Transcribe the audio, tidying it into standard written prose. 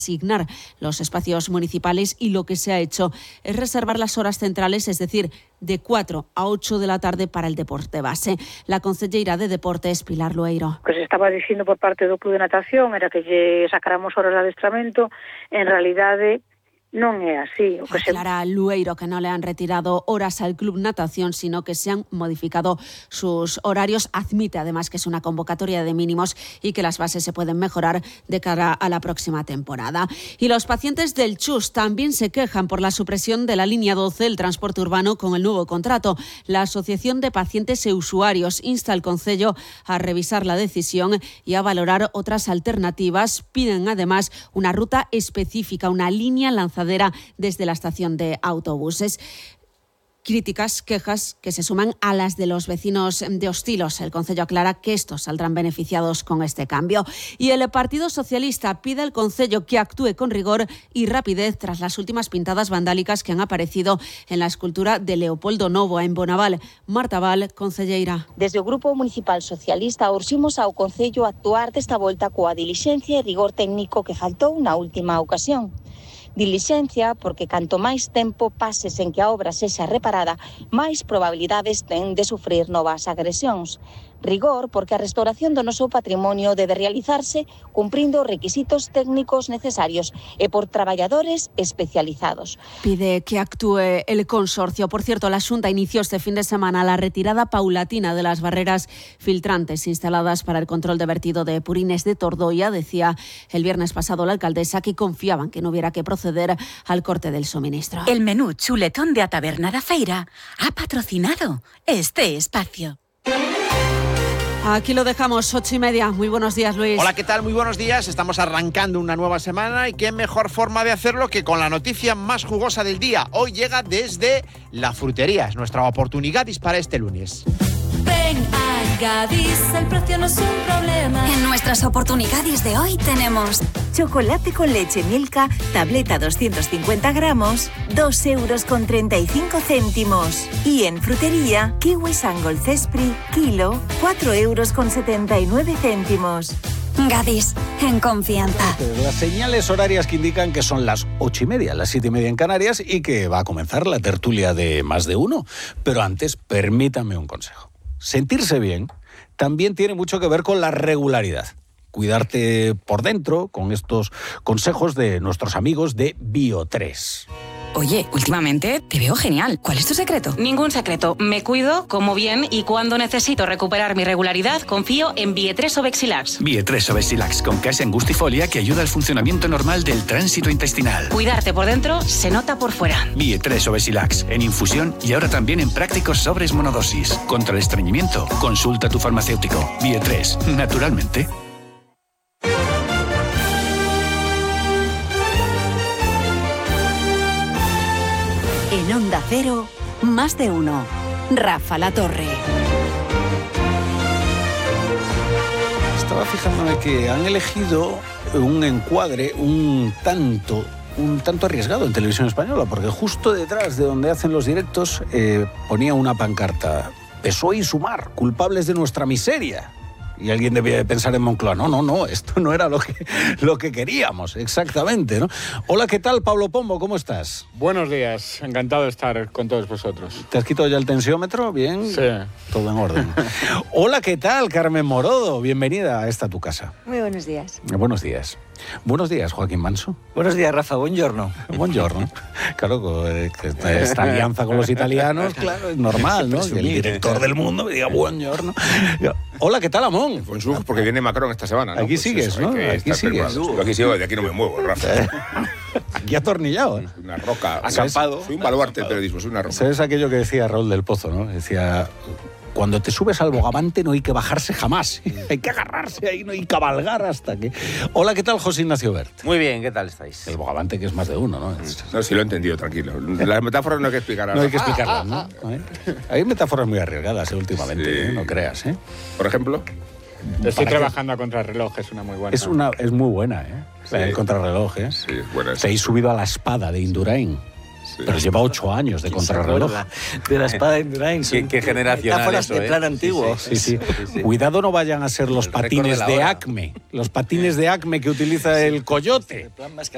asignar los espacios municipales y lo que se ha hecho es reservar las horas centrales, es decir, de 4 a 8 de la tarde para el deporte base. La concelleira de Deportes, Pilar Lueiro. O que se estaba dicindo por parte do Club de Natación era que lle sacáramos horas de adestramento, en realidade non é así. Aclara Lueiro que no le han retirado horas al Club Natación, sino que se han modificado sus horarios. Admite además que es una convocatoria de mínimos y que las bases se pueden mejorar de cara a la próxima temporada. Y los pacientes del Chus también se quejan por la supresión de la línea 12 del transporte urbano con el nuevo contrato. La Asociación de Pacientes e Usuarios insta al Concello a revisar la decisión y a valorar otras alternativas. Piden además una ruta específica, una línea lanzada desde la estación de autobuses. Críticas, quejas que se suman a las de los vecinos de Hostilos. El Concello aclara que estos saldrán beneficiados con este cambio. Y el Partido Socialista pide al Concello que actúe con rigor y rapidez tras las últimas pintadas vandálicas que han aparecido en la escultura de Leopoldo Novo en Bonaval. Marta Val, concelleira. Desde o Grupo Municipal Socialista urximos ao Concello a actuar desta volta coa dilixencia e rigor técnico que faltou na última ocasión. Dilixencia porque canto máis tempo pase sen que a obra sexa reparada, máis probabilidades ten de sufrir novas agresións. Rigor porque a restauración do noso patrimonio debe realizarse cumprindo os requisitos técnicos necesarios e por traballadores especializados. Pide que actúe el consorcio. Por cierto, la Xunta inició este fin de semana la retirada paulatina de las barreras filtrantes instaladas para el control de vertido de purines de Tordoia. Decía el viernes pasado la alcaldesa que confiaban que no hubiera que proceder al corte del suministro. El menú chuletón de a Taberna da Feira ha patrocinado este espacio. Aquí lo dejamos, 8:30. Muy buenos días, Luis. Hola, ¿qué tal? Muy buenos días. Estamos arrancando una nueva semana y qué mejor forma de hacerlo que con la noticia más jugosa del día. Hoy llega desde la frutería. Es nuestra oportunidad para este lunes. Ven a Gadis, el precio no es un problema. En nuestras oportunidades de hoy tenemos chocolate con leche Milka, tableta 250 gramos, 2,35 €. Y en frutería, kiwi Sangol Cespri, kilo, 4,79 €. Gadis, en confianza. Las señales horarias que indican que son las 8:30, las 7:30 en Canarias y que va a comenzar la tertulia de Más de Uno. Pero antes, permítanme un consejo. Sentirse bien también tiene mucho que ver con la regularidad. Cuidarte por dentro con estos consejos de nuestros amigos de Bio3. Oye, últimamente te veo genial. ¿Cuál es tu secreto? Ningún secreto. Me cuido, como bien y cuando necesito recuperar mi regularidad, confío en Bio3 Obexilax. Bio3 Obexilax con case angustifolia que ayuda al funcionamiento normal del tránsito intestinal. Cuidarte por dentro se nota por fuera. Bio3 Obexilax en infusión y ahora también en prácticos sobres monodosis. Contra el estreñimiento, consulta a tu farmacéutico. Bio3, naturalmente. En Onda Cero, Más de Uno. Rafa La Torre. Estaba fijándome que han elegido un encuadre un tanto arriesgado en Televisión Española, porque justo detrás de donde hacen los directos ponía una pancarta: PSOE y Sumar, culpables de nuestra miseria. Y alguien debía de pensar en Moncloa, no, esto no era lo que queríamos, exactamente, ¿no? Hola, ¿qué tal, Pablo Pombo? ¿Cómo estás? Buenos días, encantado de estar con todos vosotros. ¿Te has quitado ya el tensiómetro? ¿Bien? Sí. Todo en orden. Hola, ¿qué tal, Carmen Morodo? Bienvenida a esta tu casa. Muy buenos días. Buenos días. Buenos días, Joaquín Manso. Buenos días, Rafa. Buongiorno. Buongiorno. Claro, esta alianza con los italianos, claro, es normal, ¿no? Que el director del mundo me diga buongiorno. Hola, ¿qué tal, Amón? Bonjour, porque viene Macron esta semana, ¿no? Aquí pues sigues, eso, ¿no? Aquí sigues. Yo aquí sigo, de aquí no me muevo, Rafa. Aquí atornillado, ¿eh? Una roca, acampado. Soy un baluarte del periodismo, soy una roca. ¿Sabes aquello que decía Raúl del Pozo, no? Decía: cuando te subes al bogavante no hay que bajarse jamás. Hay que agarrarse ahí, no hay que cabalgar hasta que... Hola, ¿qué tal, José Ignacio Bert? Muy bien, ¿qué tal estáis? El bogavante, que es más de uno, ¿no? No, sí lo he entendido, tranquilo. Las metáforas no hay que explicarlas. No hay que explicarlas, ¿no? Hay metáforas muy arriesgadas últimamente, sí. No creas, ¿eh? Por ejemplo... Estoy trabajando a contrarreloj, es una muy buena. Es muy buena, ¿eh? Sí. El contrarreloj, ¿eh? Sí, es buena. Te habéis subido a la espada de Indurain. Sí. Pero lleva 8 años de contrarreloj. De la espada de Indurain. ¿Qué generacional eso, de plan antiguo. Sí. Cuidado no vayan a ser los patines de Acme. Los patines de Acme que utiliza el Coyote.